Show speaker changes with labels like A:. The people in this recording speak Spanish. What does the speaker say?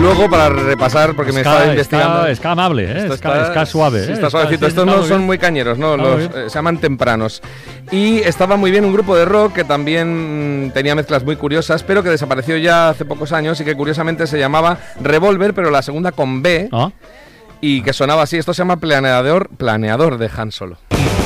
A: luego para repasar, porque me estaba investigando...
B: Ska amable, ¿eh? Ska suave.
A: Sí, está suavecito. Estos no son muy cañeros, ¿no? Se llaman tempranos. Y estaba muy bien un grupo de rock que también tenía mezclas muy curiosas, pero que desapareció ya hace pocos años y que curiosamente se llamaba Revolver, pero la segunda con B, y que sonaba así. Esto se llama Planeador de Han Solo.